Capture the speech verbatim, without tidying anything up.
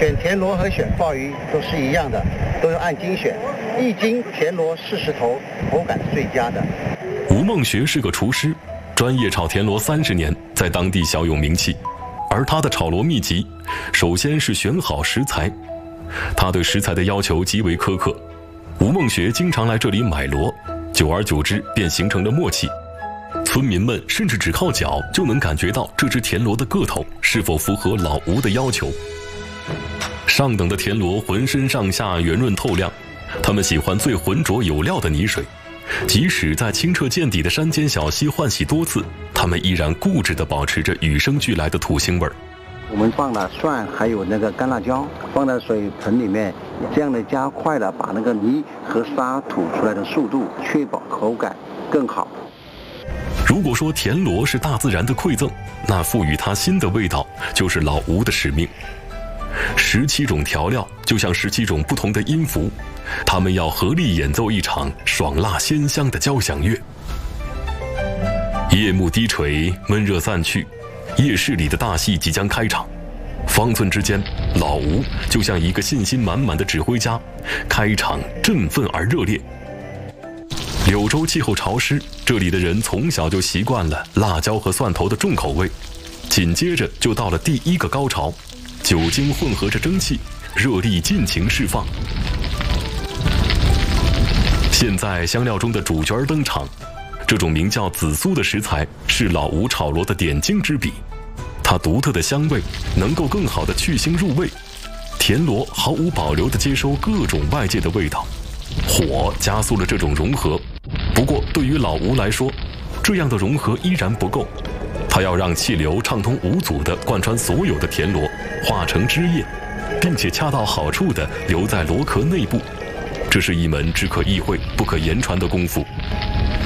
选田螺和选鲍鱼都是一样的，都要按斤选，一斤田螺四十头，口感最佳的。 吴梦学是个厨师，专业炒田螺三十年，在当地小有名气。而他的炒螺秘籍，首先是选好食材。他对食材的要求极为苛刻，吴梦学经常来这里买螺，久而久之便形成了默契。村民们甚至只靠脚就能感觉到这只田螺的个头是否符合老吴的要求。上等的田螺浑身上下圆润透亮，他们喜欢最浑浊有料的泥水。即使在清澈见底的山间小溪换洗多次，他们依然固执地保持着与生俱来的土腥味儿。 我们放了蒜，还有那个干辣椒，放在水盆里面，这样的加快了把那个泥和沙吐出来的速度，确保口感更好。 如果说田螺是大自然的馈赠，那赋予它新的味道就是老吴的使命。十七种调料就像十七种不同的音符，他们要合力演奏一场爽辣鲜香的交响乐。夜幕低垂，闷热散去，夜市里的大戏即将开场。方寸之间，老吴就像一个信心满满的指挥家，开场振奋而热烈。柳州气候潮湿，这里的人从小就习惯了辣椒和蒜头的重口味。紧接着就到了第一个高潮，酒精混合着蒸汽，热力尽情释放。现在香料中的主角登场，这种名叫紫苏的食材是老吴炒螺的点睛之笔。它独特的香味能够更好地去腥入味，田螺毫无保留地接收各种外界的味道，火加速了这种融合。不过对于老吴来说，这样的融合依然不够，他要让气流畅通无阻地贯穿所有的田螺，化成汁液，并且恰到好处地留在螺壳内部。这是一门只可意会不可言传的功夫。